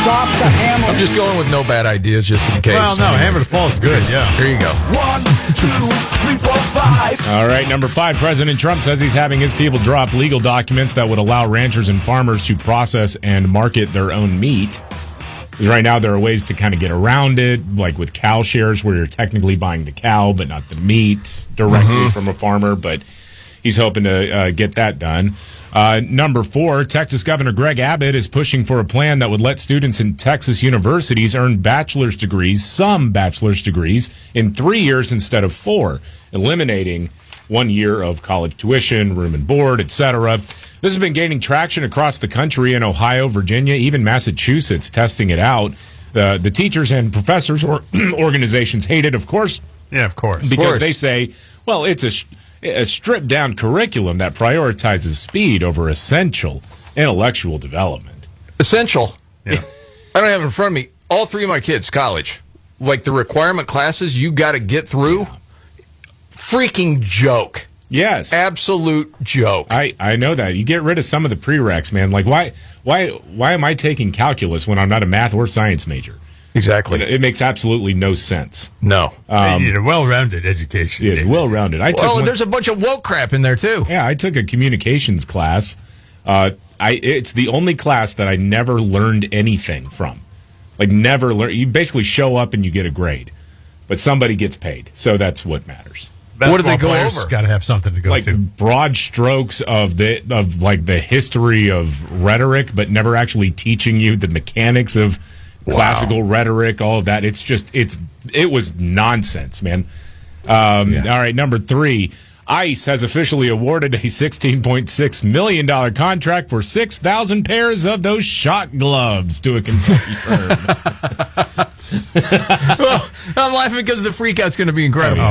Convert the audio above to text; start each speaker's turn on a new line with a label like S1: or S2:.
S1: stop the hammer.
S2: I'm just going with no bad ideas just in case.
S3: Well, no, hammer to fall is good, yeah.
S2: Here you go.
S1: 1, 2, 3, 4, 5.
S4: All right, number 5, President Trump says he's having his people drop legal documents that would allow ranchers and farmers to process and market their own meat. Because right now there are ways to kind of get around it, like with cow shares where you're technically buying the cow but not the meat directly from a farmer, but he's hoping to get that done. Number 4, Texas Governor Greg Abbott is pushing for a plan that would let students in Texas universities earn some bachelor's degrees, in 3 years instead of 4, eliminating 1 year of college tuition, room and board, etc. This has been gaining traction across the country in Ohio, Virginia, even Massachusetts, testing it out. The teachers and professors or organizations hate it, of course.
S3: Yeah, of course.
S4: Because they say, well, it's a stripped-down curriculum that prioritizes speed over essential intellectual development.
S2: Essential.
S3: Yeah.
S2: I don't have it in front of me. All 3 of my kids, college. Like the requirement classes you got to get through. Freaking joke.
S4: Yes.
S2: Absolute joke.
S4: I know that. You get rid of some of the prereqs, man. Like, why am I taking calculus when I'm not a math or science major?
S2: Exactly.
S4: It makes absolutely no sense.
S2: No.
S3: You need a well-rounded education.
S4: Yeah, well-rounded.
S2: There's a bunch of woke crap in there, too.
S4: Yeah, I took a communications class. It's the only class that I never learned anything from. Like, never learn. You basically show up and you get a grade. But somebody gets paid. So that's what matters.
S2: What do they go over?
S3: Got to have something to go
S4: like
S3: to.
S4: Broad strokes of the history of rhetoric, but never actually teaching you the mechanics of classical rhetoric, all of that. It was nonsense, man. All right, number 3, ICE has officially awarded a $16.6 million contract for 6,000 pairs of those shot gloves to a Kentucky firm.
S2: Well, I'm laughing because the freakout's going to be incredible.